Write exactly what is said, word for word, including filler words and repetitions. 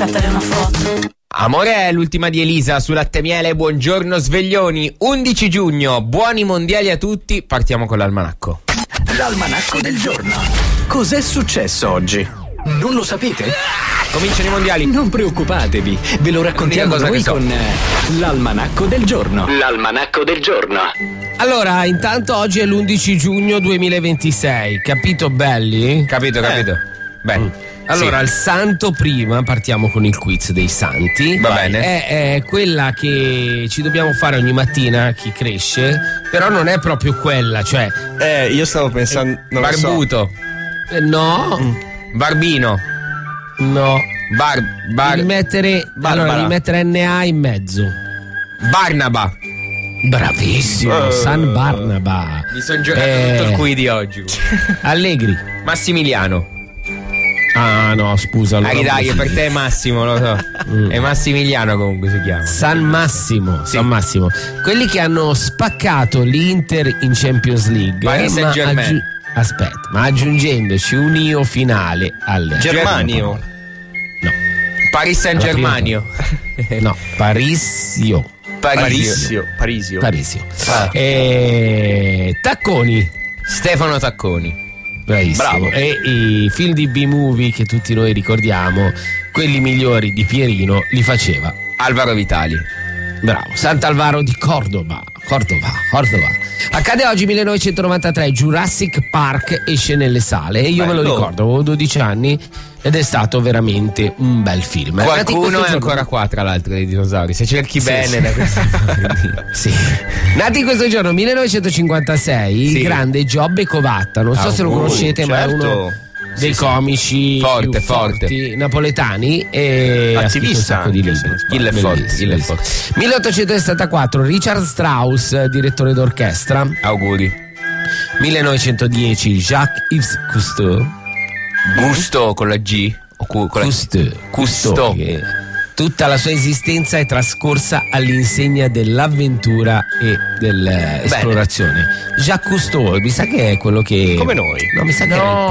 scattare una foto. Amore è l'ultima di Elisa su Latte Miele. Buongiorno sveglioni, undici giugno, buoni mondiali a tutti. Partiamo con l'almanacco. L'almanacco del giorno. Cos'è successo oggi? Non lo sapete? Cominciano i mondiali. Non preoccupatevi, ve lo raccontiamo cosa noi che so. con eh, l'almanacco del giorno. L'almanacco del giorno. Allora, intanto oggi è l'undici giugno duemilaventisei, capito belli? Capito, capito. Bene. Allora, Sì. il santo prima, partiamo con il quiz dei santi. Va bene. È, è quella che ci dobbiamo fare ogni mattina, chi cresce, però non è proprio quella, cioè... Eh, io stavo pensando. Non lo so. Barbuto. eh, no, Barbino. no, Bar. Bar. devi mettere, Barbara. allora, devi mettere N A in mezzo. Barnaba. Bravissimo, Eh. San Barnaba. Mi sono giocato Eh. tutto il qui di oggi. Allegri. Massimiliano. Ah no, scusa. allora- Dai, dai, per te è Massimo, lo so. È Massimiliano comunque si chiama. San Massimo, San Massimo. Quelli che hanno spaccato l'Inter in Champions League. Paris ma Saint-Germain. aggiu- Aspetta, ma aggiungendoci un io finale alle Germanio. No, Paris Saint Germanio. no, Parisio. Parisio. Parisio. Parisio. Ah. E... Tacconi. Stefano Tacconi. Bravissimo. Bravo. E i film di B-movie che tutti noi ricordiamo, quelli migliori di Pierino, li faceva. Alvaro Vitali. Bravo. Sant'Alvaro di Cordova. Cordova, Cordova. Accade oggi millenovecentonovantatré, Jurassic Park esce nelle sale e io me lo Bello. ricordo, avevo dodici anni ed è stato veramente un bel film. Nati Qualcuno questo è giorno- ancora qua, tra l'altro, dei dinosauri. Se cerchi Sì, bene sì. da questo. Sì. Nati questo giorno millenovecentocinquantasei, Sì. il grande Giobbe Covatta, non so Ah, se lo uh, conoscete, ma è certo. uno dei Sì, sì. comici Forte, più forte. forti napoletani e ha scritto un Attivista sacco di anche, libri. se non sbaglio. Il è forte, Bellissimo, il è bellissimo. forte. milleottocentosessantaquattro, Richard Strauss, direttore d'orchestra. Auguri. millenovecentodieci, Jacques-Yves Cousteau. Gusto con la G. O cu- con la Cousteau. Cousteau. che tutta la sua esistenza è trascorsa all'insegna dell'avventura e dell'esplorazione. Jacques Cousteau, mi sa che è quello che. Come noi. No, mi sa che era il